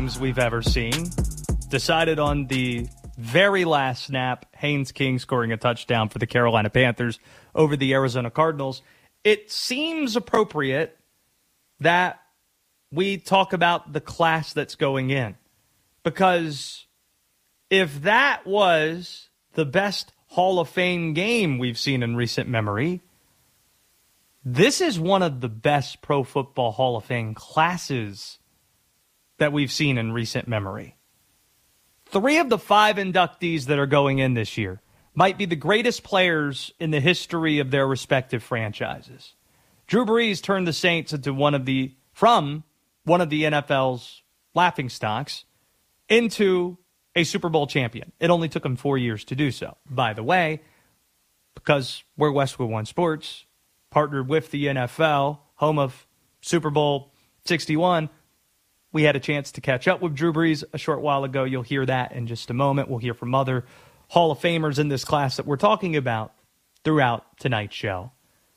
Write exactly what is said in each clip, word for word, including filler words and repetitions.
we've ever seen. Decided on the very last snap, Haynes King scoring a touchdown for the Carolina Panthers over the Arizona Cardinals. It seems appropriate that we talk about the class that's going in, because if that was the best Hall of Fame game we've seen in recent memory, this is one of the best Pro Football Hall of Fame classes that we've seen in recent memory. Three of the five inductees that are going in this year might be the greatest players in the history of their respective franchises. Drew Brees turned the Saints into one of the, from one of the N F L's laughingstocks into a Super Bowl champion. It only took him four years to do so. By the way, because we're Westwood One Sports, partnered with the N F L, home of Super Bowl sixty-one, we had a chance to catch up with Drew Brees a short while ago. You'll hear that in just a moment. We'll hear from other Hall of Famers in this class that we're talking about throughout tonight's show.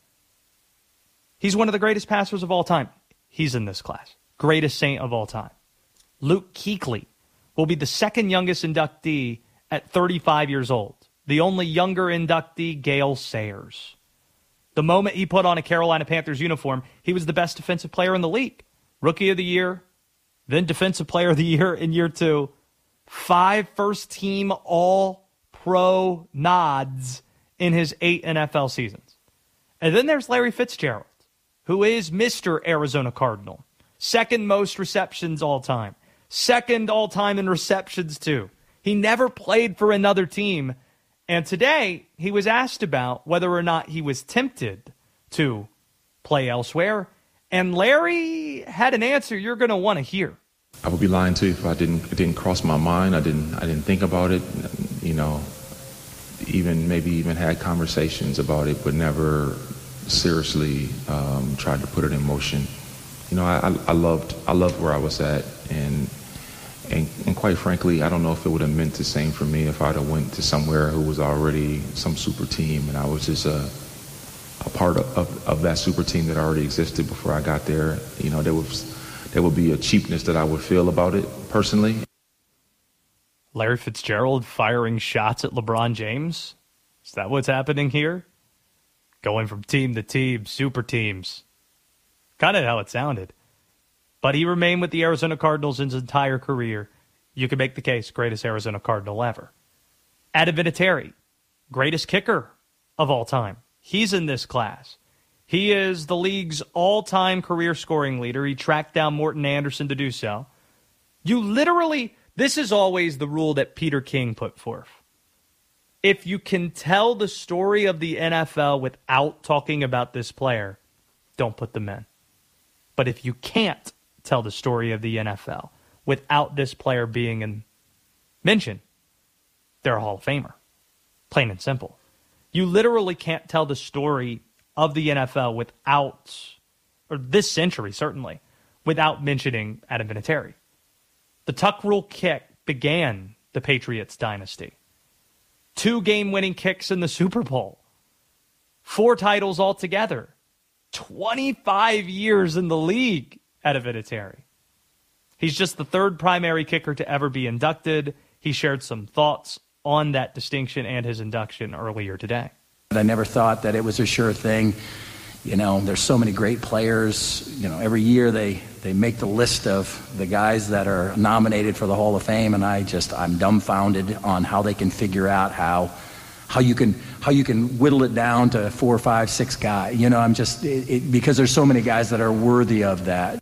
He's one of the greatest passers of all time. He's in this class. Greatest Saint of all time. Luke Kuechly will be the second youngest inductee at thirty-five years old. The only younger inductee, Gale Sayers. The moment he put on a Carolina Panthers uniform, he was the best defensive player in the league. Rookie of the year, then Defensive Player of the Year in year two. Five first-team All-Pro nods in his eight N F L seasons. And then there's Larry Fitzgerald, who is Mister Arizona Cardinal. Second most receptions all time. Second all time in receptions, too. He never played for another team. And today, he was asked about whether or not he was tempted to play elsewhere. And Larry had an answer you're going to want to hear. I would be lying to you if I didn't, it didn't cross my mind. I didn't, I didn't think about it. You know, even maybe even had conversations about it, but never seriously um, tried to put it in motion. You know, I, I loved, I loved where I was at, and, and and quite frankly, I don't know if it would have meant the same for me if I'd have went to somewhere who was already some super team, and I was just a, a part of, of, of that super team that already existed before I got there. You know, there was there would be a cheapness that I would feel about it personally. Larry Fitzgerald firing shots at LeBron James? Is that what's happening here? Going from team to team, super teams. Kind of how it sounded. But he remained with the Arizona Cardinals in his entire career. You could make the case, greatest Arizona Cardinal ever. Adam Vinatieri, greatest kicker of all time. He's in this class. He is the league's all-time career scoring leader. He tracked down Morton Anderson to do so. You literally, this is always the rule that Peter King put forth. If you can tell the story of the N F L without talking about this player, don't put them in. But if you can't tell the story of the N F L without this player being in mention, they're a Hall of Famer. Plain and simple. You literally can't tell the story of the N F L without, or this century certainly, without mentioning Adam Vinatieri. The tuck rule kick began the Patriots dynasty. Two game-winning kicks in the Super Bowl. Four titles altogether. twenty-five years in the league at Vinatieri. He's just the third primary kicker to ever be inducted. He shared some thoughts on that distinction and his induction earlier today. I never thought that it was a sure thing. You know, there's so many great players. You know, every year they, they make the list of the guys that are nominated for the Hall of Fame, and I just, I'm dumbfounded on how they can figure out how how you can how you can whittle it down to four, five, six guys. You know, I'm just, it, it, because there's so many guys that are worthy of that.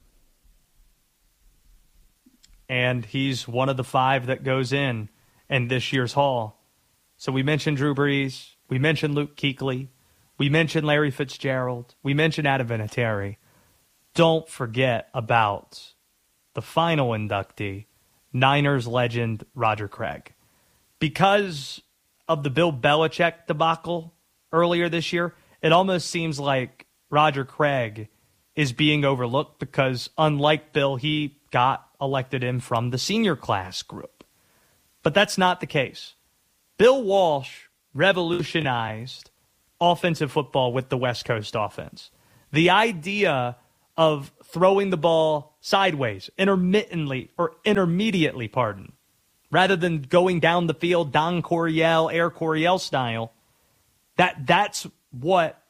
And he's one of the five that goes in in this year's Hall. So we mentioned Drew Brees. We mentioned Luke Kuechly. We mentioned Larry Fitzgerald. We mentioned Adam Vinatieri. Don't forget about the final inductee, Niners legend Roger Craig. Because of the Bill Belichick debacle earlier this year, it almost seems like Roger Craig is being overlooked because, unlike Bill, he got elected in from the senior class group. But that's not the case. Bill Walsh revolutionized offensive football with the West Coast offense. The idea of throwing the ball sideways, intermittently, or intermediately, pardon, rather than going down the field, Don Coryell, Air Coryell style. That that's what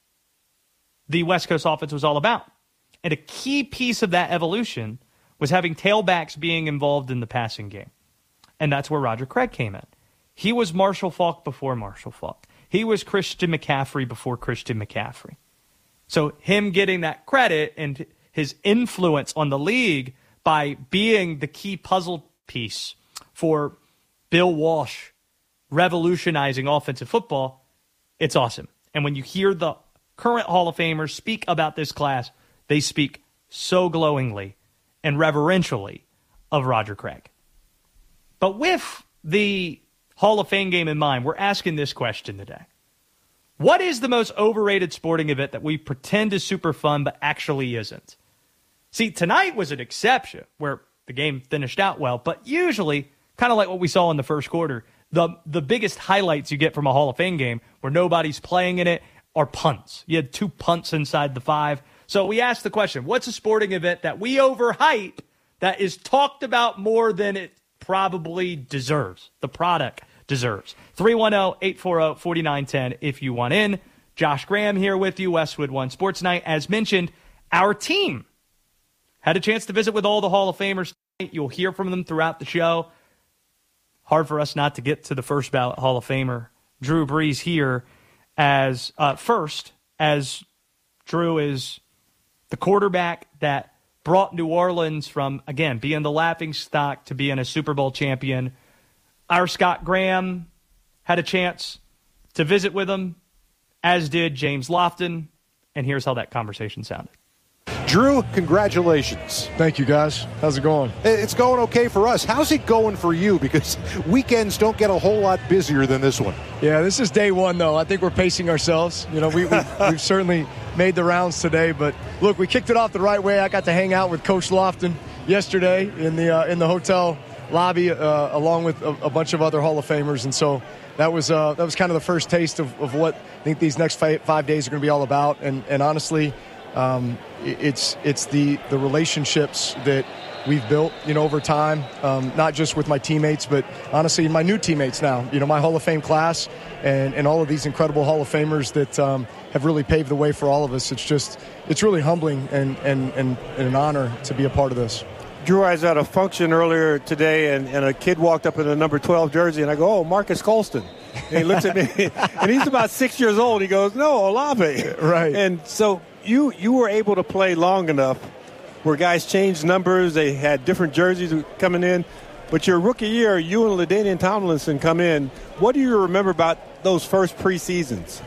the West Coast offense was all about. And a key piece of that evolution was having tailbacks being involved in the passing game. And that's where Roger Craig came in. He was Marshall Faulk before Marshall Faulk. He was Christian McCaffrey before Christian McCaffrey. So him getting that credit and his influence on the league by being the key puzzle piece for Bill Walsh revolutionizing offensive football, it's awesome. And when you hear the current Hall of Famers speak about this class, they speak so glowingly and reverentially of Roger Craig. But with the Hall of Fame game in mind, we're asking this question today. What is the most overrated sporting event that we pretend is super fun but actually isn't? See, tonight was an exception where the game finished out well, but usually, kind of like what we saw in the first quarter, the, the biggest highlights you get from a Hall of Fame game where nobody's playing in it are punts. You had two punts inside the five. So we asked the question, what's a sporting event that we overhype that is talked about more than it probably deserves, the product deserves? three one zero, eight four zero, four nine one zero if you want in. Josh Graham here with you, Westwood One Sports Night. As mentioned, our team had a chance to visit with all the Hall of Famers tonight. You'll hear from them throughout the show. Hard for us not to get to the first ballot Hall of Famer, Drew Brees, here as uh, first, as Drew is the quarterback that brought New Orleans from, again, being the laughingstock to being a Super Bowl champion. Our Scott Graham had a chance to visit with him, as did James Lofton, and here's how that conversation sounded. Drew, congratulations. Thank you, guys. How's it going? It's going okay for us. How's it going for you? Because weekends don't get a whole lot busier than this one. Yeah, this is day one, though. I think we're pacing ourselves. You know, we, we've, we've certainly made the rounds today. But, look, we kicked it off the right way. I got to hang out with Coach Lofton yesterday in the uh, in the hotel lobby uh, along with a, a bunch of other Hall of Famers. And so that was uh, that was kind of the first taste of, of what I think these next five, five days are going to be all about. And, and honestly, um, it's it's the, the relationships that we've built, you know, over time, um, not just with my teammates, but honestly, my new teammates now, you know, my Hall of Fame class and, and all of these incredible Hall of Famers that um, have really paved the way for all of us. It's just, it's really humbling and, and, and, and an honor to be a part of this. Drew, I was at a function earlier today, and, and a kid walked up in a number twelve jersey, and I go, oh, Marcus Colston. And he looks at me, and he's about six years old. He goes, no, Olave. Right. And so you you were able to play long enough where guys changed numbers. They had different jerseys coming in. But your rookie year, you and LaDainian Tomlinson come in. What do you remember about those first preseasons?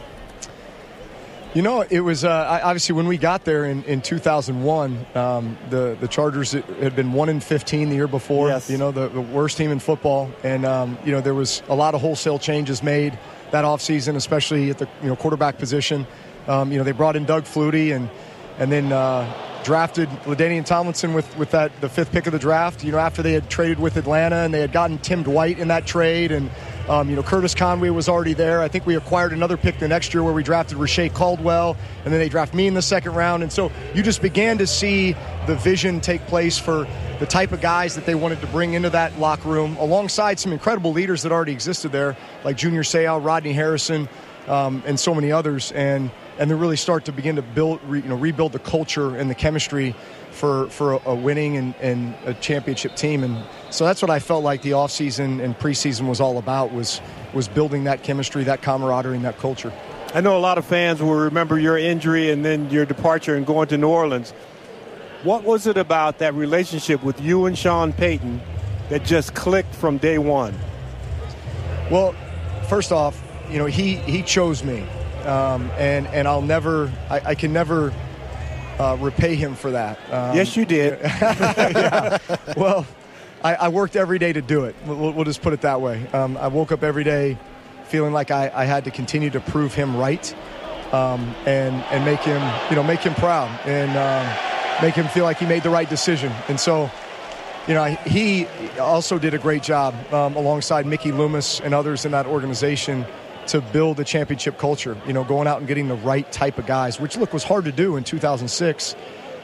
You know, it was uh, obviously when we got there in, in two thousand one, um, the, the Chargers had been one and fifteen the year before, yes. you know, the, the worst team in football. And, um, you know, there was a lot of wholesale changes made that offseason, especially at the you know quarterback position. Um, you know, they brought in Doug Flutie and and then uh, drafted LaDainian Tomlinson with, with that the fifth pick of the draft, you know, after they had traded with Atlanta and they had gotten Tim Dwight in that trade. And, um, you know, Curtis Conway was already there. I think we acquired another pick the next year where we drafted Rashae Caldwell, and then they draft me in the second round. And so you just began to see the vision take place for the type of guys that they wanted to bring into that locker room, alongside some incredible leaders that already existed there, like Junior Seau, Rodney Harrison, um, and so many others. And and then really start to begin to build, re, you know, rebuild the culture and the chemistry for for a, a winning and, and a championship team. And so that's what I felt like the offseason and preseason was all about, was was building that chemistry, that camaraderie, and that culture. I know a lot of fans will remember your injury and then your departure and going to New Orleans. What was it about that relationship with you and Sean Payton that just clicked from day one? Well, first off, you know, he, he chose me. Um, and, and I'll never, I, I can never uh, repay him for that. Um, yes, you did. yeah. Well, I, I worked every day to do it. We'll, we'll just put it that way. Um, I woke up every day feeling like I, I had to continue to prove him right, um, and and make him, you know, make him proud, and um, make him feel like he made the right decision. And so, you know, he also did a great job um, alongside Mickey Loomis and others in that organization to build a championship culture, you know, going out and getting the right type of guys, which, look, was hard to do in two thousand six.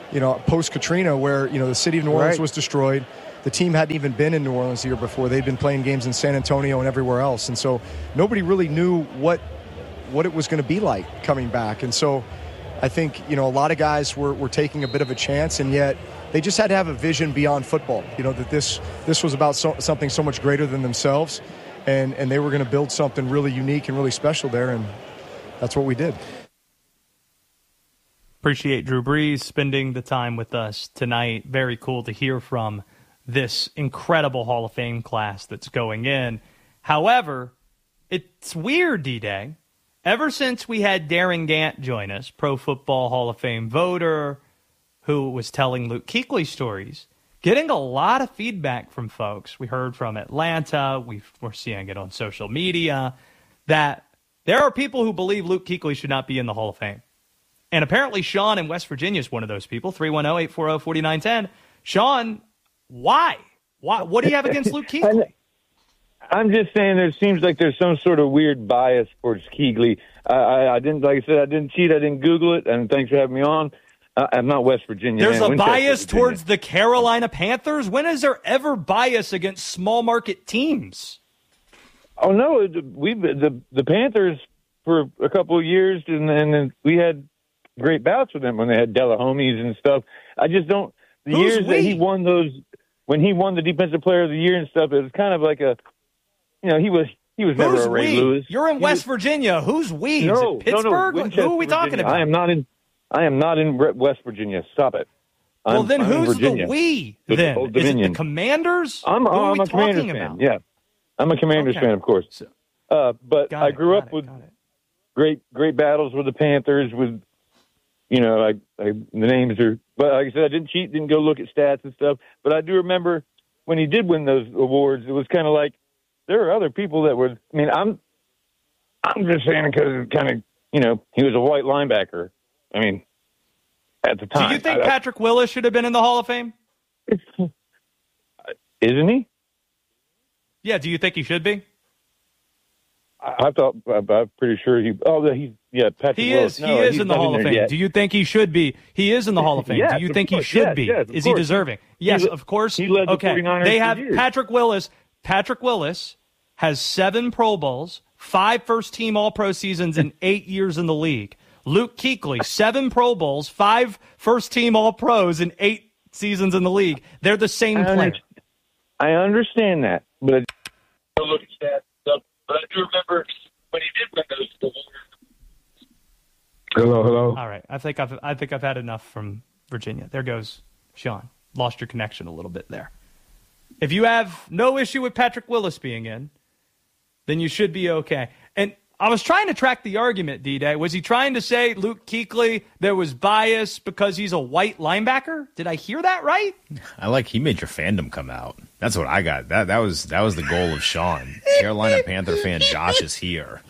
you know, post-Katrina where, you know, the city of New Orleans Right. was destroyed. The team hadn't even been in New Orleans the year before. They'd been playing games in San Antonio and everywhere else. And so nobody really knew what what it was going to be like coming back. And so I think, you know, a lot of guys were, were taking a bit of a chance, and yet they just had to have a vision beyond football, you know, that this this was about so, something so much greater than themselves, and, and they were going to build something really unique and really special there, and that's what we did. Appreciate Drew Brees spending the time with us tonight. Very cool to hear from this incredible Hall of Fame class that's going in. However, it's weird, D-Day. Ever since we had Darren Gant join us, Pro Football Hall of Fame voter, who was telling Luke Kuechly stories, getting a lot of feedback from folks. We heard from Atlanta. We've, we're seeing it on social media, that there are people who believe Luke Kuechly should not be in the Hall of Fame. And apparently Sean in West Virginia is one of those people, three one zero, eight four zero, four nine one zero. Sean, why? Why? What do you have against Luke Kuechly? I'm just saying there seems like there's some sort of weird bias towards Kuechly. I, I, I didn't, like I said, I didn't cheat. I didn't Google it, and thanks for having me on. Uh, I'm not West Virginia. There's man. a Winchester, bias Virginia. towards the Carolina Panthers? When is there ever bias against small market teams? Oh, no. We the, the Panthers for a couple of years, and then we had great bouts with them when they had Delahomies and stuff. I just don't – the Who's years we? that he won those – when he won the Defensive Player of the Year and stuff, it was kind of like a – you know, he was he was never Who's a Ray we? Lewis. You're in He West was, Virginia. Who's we? no, Is it no, no, Pittsburgh? Winchester, Who are we talking Virginia. about? I am not in I am not in West Virginia. Stop it. well, I'm, then I'm in who's Virginia. the we The then? Old Is it the Dominion. Commanders? I'm, Who are I'm we a Commanders talking fan. about? Yeah, I'm a Commanders Okay. fan, of course. So- Uh, but Got I it, grew got up it, with got it. great great battles with the Panthers. With you know, I, I the names are. But like I said, I didn't cheat, didn't go look at stats and stuff. But I do remember when he did win those awards. It was kind of like there are other people that were. I mean, I'm I'm just saying because kind of you know he was a white linebacker. I mean, at the time, Do you think I, Patrick Willis should have been in the Hall of Fame? I, isn't he? Yeah, do you think he should be? I, I thought I'm pretty sure he. Oh, he's yeah. Patrick He Willis. is. No, he is he's in the not Hall of there Fame. yet. Do you think he should be? He is in the Hall of Fame. Yes, Do you of think he course. should Yes, be? yes, of is he course. deserving? Yes, He- of course. he led the okay. 49ers They for have years. Patrick Willis. Patrick Willis has seven Pro Bowls, five first-team All-Pro seasons, and eight years in the league. Luke Kuechly, seven Pro Bowls, five first-team All-Pros, and eight seasons in the league. They're the same I player. under- I understand that, but I don't look at stats and stuff. But I do remember when he did win those awards. Hello, hello. All right, I think I've I think I've had enough from Virginia. There goes Sean. Lost your connection a little bit there. If you have no issue with Patrick Willis being in, then you should be okay. And I was trying to track the argument, D-Day. Was he trying to say Luke Kuechly, there was bias because he's a white linebacker? Did I hear that right? I like he made your fandom come out. That's what I got. That that was that was the goal of Sean. Carolina Panther fan Josh is here.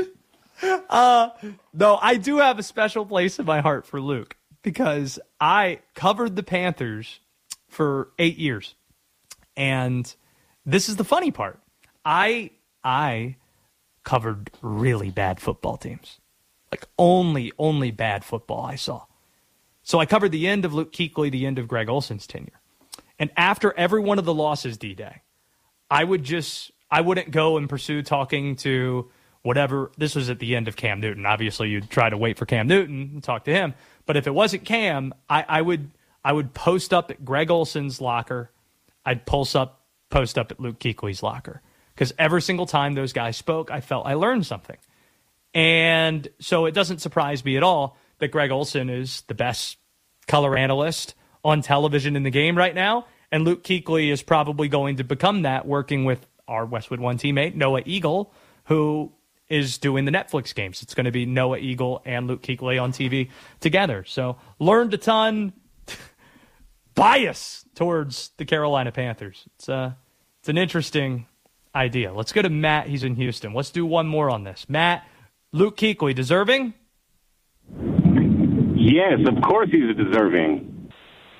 Uh, no, I do have a special place in my heart for Luke because I covered the Panthers for eight years. And this is the funny part. I I covered really bad football teams. Like only, only bad football I saw. So I covered the end of Luke Kuechly, the end of Greg Olson's tenure. And after every one of the losses, D-Day, I would just, I wouldn't go and pursue talking to whatever. This was at the end of Cam Newton. Obviously, you'd try to wait for Cam Newton and talk to him. But if it wasn't Cam, I, I would I would post up at Greg Olson's locker. I'd pulse up, post up at Luke Kuechly's locker. Because every single time those guys spoke, I felt I learned something. And so it doesn't surprise me at all that Greg Olson is the best color analyst on television in the game right now. And Luke Kuechly is probably going to become that, working with our Westwood One teammate, Noah Eagle, who is doing the Netflix games. It's going to be Noah Eagle and Luke Kuechly on T V together. So learned a ton. Bias towards the Carolina Panthers. It's a, it's an interesting idea. Let's go to Matt. He's in Houston. Let's do one more on this. Matt, Luke Kuechly, deserving? Yes, of course he's deserving.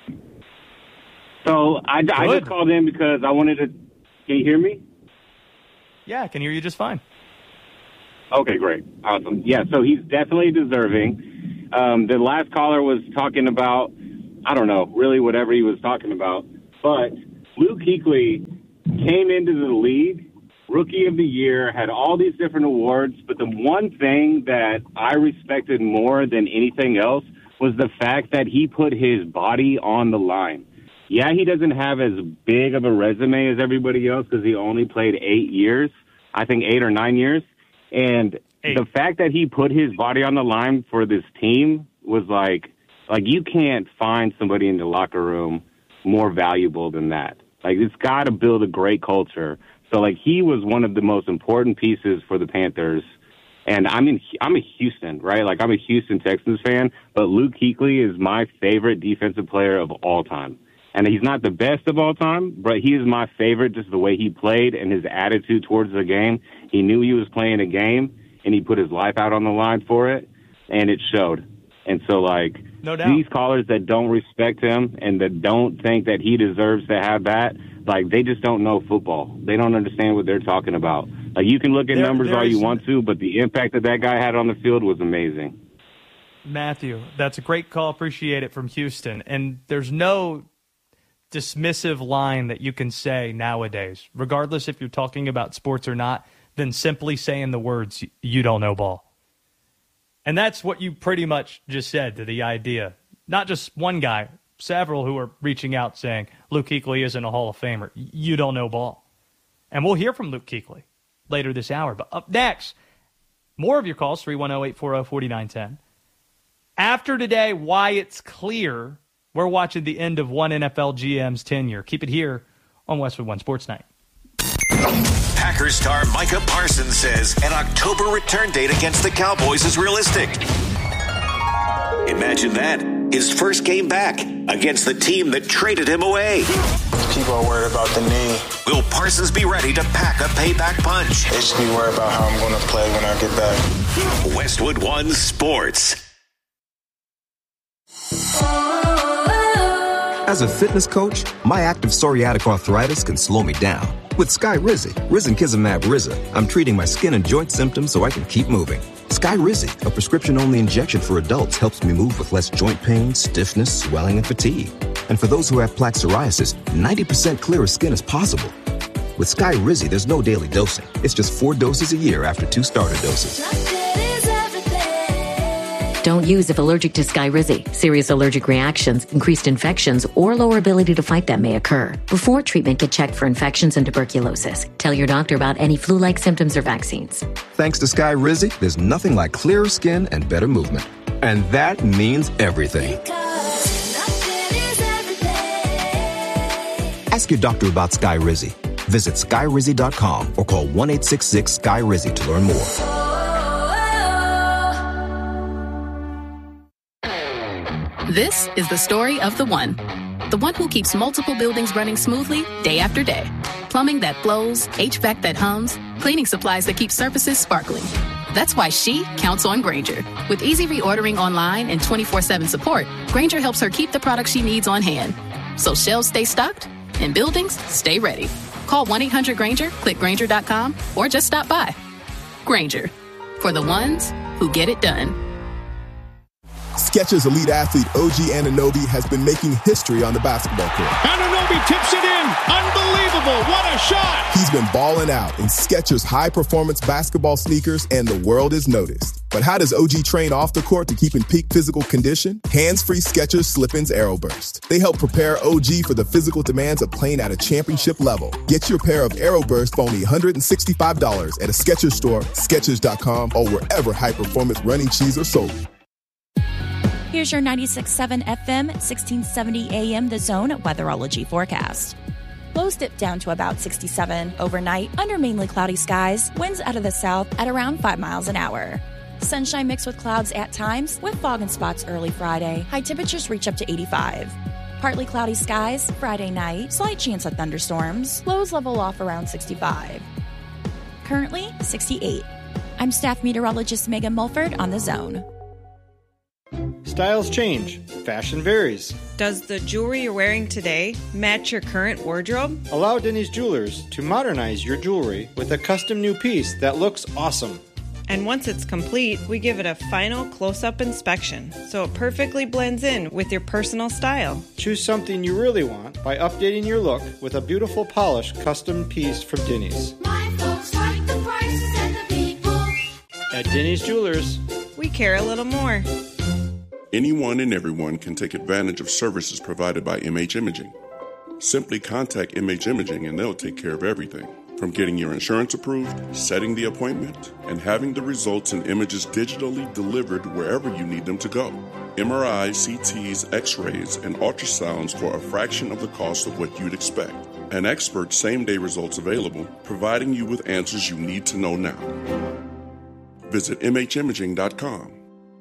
So I, I just called in because I wanted to. Can you hear me? Yeah, I can hear you just fine. Okay, great. Awesome. Yeah, so he's definitely deserving. Um, the last caller was talking about I don't know, really whatever he was talking about. But Luke Kuechly came into the league, Rookie of the Year, had all these different awards, but the one thing that I respected more than anything else was the fact that he put his body on the line. Yeah, he doesn't have as big of a resume as everybody else because he only played eight years, I think eight or nine years. And eight. The fact that he put his body on the line for this team was like, like you can't find somebody in the locker room more valuable than that. Like, it's got to build a great culture. So, like, he was one of the most important pieces for the Panthers. And I'm in, I'm a Houston, right? Like, I'm a Houston Texans fan, but Luke Kuechly is my favorite defensive player of all time. And he's not the best of all time, but he is my favorite just the way he played and his attitude towards the game. He knew he was playing a game, and he put his life out on the line for it, and it showed. And so, like, no doubt. These callers that don't respect him and that don't think that he deserves to have that, like, they just don't know football. They don't understand what they're talking about. Like, you can look at there, numbers all you is, want to, but the impact that that guy had on the field was amazing. Matthew, that's a great call. Appreciate it from Houston. And there's no dismissive line that you can say nowadays, regardless if you're talking about sports or not, than simply saying the words, you don't know ball. And that's what you pretty much just said to the idea. Not just one guy, several who are reaching out saying, Luke Kuechly isn't a Hall of Famer. You don't know ball. And we'll hear from Luke Kuechly later this hour. But up next, more of your calls, three one zero, eight four zero, four nine one zero. After today, why it's clear we're watching the end of one N F L G M's tenure. Keep it here on Westwood One Sports Night. Packers star Micah Parsons says an October return date against the Cowboys is realistic. Imagine that. His first game back against the team that traded him away. People are worried about the knee. Will Parsons be ready to pack a payback punch? They should be worried about how I'm going to play when I get back. Westwood One Sports. As a fitness coach, my active psoriatic arthritis can slow me down. With Skyrizi, Risankizumab Riza, I'm treating my skin and joint symptoms so I can keep moving. Skyrizi, a prescription-only injection for adults, helps me move with less joint pain, stiffness, swelling, and fatigue. And for those who have plaque psoriasis, ninety percent clearer skin is possible. With Skyrizi, there's no daily dosing. It's just four doses a year after two starter doses. Don't use if allergic to Skyrizi. Serious allergic reactions, increased infections, or lower ability to fight them may occur. Before treatment, get checked for infections and tuberculosis. Tell your doctor about any flu-like symptoms or vaccines. Thanks to Skyrizi, there's nothing like clearer skin and better movement. And that means everything. Ask your doctor about Skyrizi. Visit Skyrizi dot com or call one eight six six Sky Rizi to learn more. This is the story of the one. The one who keeps multiple buildings running smoothly day after day. Plumbing that flows, H V A C that hums, cleaning supplies that keep surfaces sparkling. That's why she counts on Grainger. With easy reordering online and twenty-four seven support, Grainger helps her keep the products she needs on hand. So shelves stay stocked and buildings stay ready. Call one eight hundred Grainger, click Grainger dot com, or just stop by. Grainger, for the ones who get it done. Skechers elite athlete O G Anunoby has been making history on the basketball court. Anunoby tips it in. Unbelievable. What a shot. He's been balling out in Skechers high-performance basketball sneakers, and the world has noticed. But how does O G train off the court to keep in peak physical condition? Hands-free Skechers Slip-ins AeroBurst. They help prepare O G for the physical demands of playing at a championship level. Get your pair of AeroBurst for only one hundred sixty-five dollars at a Skechers store, Skechers dot com, or wherever high-performance running shoes are sold. Here's your ninety-six point seven F M, sixteen seventy A M The Zone weatherology forecast. Lows dip down to about sixty-seven overnight under mainly cloudy skies, winds out of the south at around five miles an hour. Sunshine mixed with clouds at times, with fog in spots early Friday. High temperatures reach up to eighty-five. Partly cloudy skies Friday night, slight chance of thunderstorms. Lows level off around sixty-five. Currently sixty-eight. I'm staff meteorologist Megan Mulford on The Zone. Styles change. Fashion varies. Does the jewelry you're wearing today match your current wardrobe? Allow Denny's Jewelers to modernize your jewelry with a custom new piece that looks awesome. And once it's complete, we give it a final close-up inspection so it perfectly blends in with your personal style. Choose something you really want by updating your look with a beautiful polished custom piece from Denny's. My folks like the prices and the people. At Denny's Jewelers, we care a little more. Anyone and everyone can take advantage of services provided by M H Imaging. Simply contact M H Imaging and they'll take care of everything. From getting your insurance approved, setting the appointment, and having the results and images digitally delivered wherever you need them to go. M R Is, C Ts, X-rays, and ultrasounds for a fraction of the cost of what you'd expect. An expert same-day results available, providing you with answers you need to know now. Visit M H imaging dot com.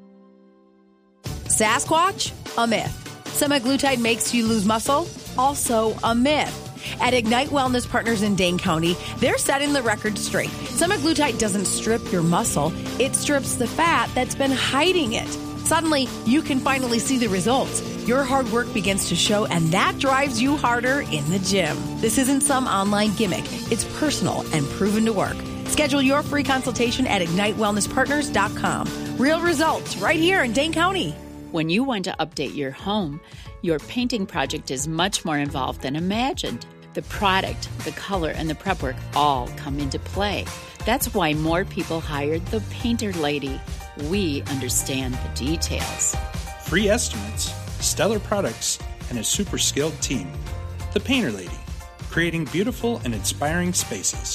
Sasquatch? A myth. Semaglutide makes you lose muscle? Also a myth. At Ignite Wellness Partners in Dane County, they're setting the record straight. Semaglutide doesn't strip your muscle, it strips the fat that's been hiding it. Suddenly, you can finally see the results. Your hard work begins to show, and that drives you harder in the gym. This isn't some online gimmick. It's personal and proven to work. Schedule your free consultation at ignite wellness partners dot com. Real results right here in Dane County. When you want to update your home, your painting project is much more involved than imagined. The product, the color, and the prep work all come into play. That's why more people hired the Painter Lady. We understand the details. Free estimates, stellar products, and a super skilled team. The Painter Lady, creating beautiful and inspiring spaces.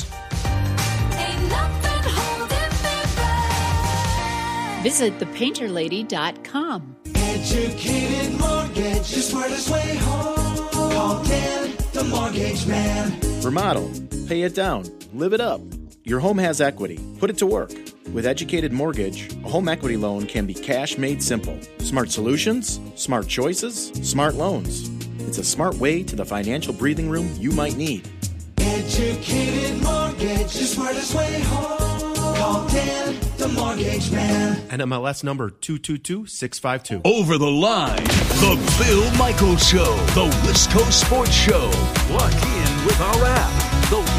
Visit the painter lady dot com. Educated Mortgage, the smartest way home. Call Dan, the Mortgage Man. Remodel, pay it down, live it up. Your home has equity. Put it to work. With Educated Mortgage, a home equity loan can be cash made simple. Smart solutions, smart choices, smart loans. It's a smart way to the financial breathing room you might need. Educated Mortgage, the smartest way home. Call Dan, the Mortgage Man. N M L S number two two two six five two. Over the line, the Bill Michaels Show, the West Coast Sports Show. Lock in with our app, the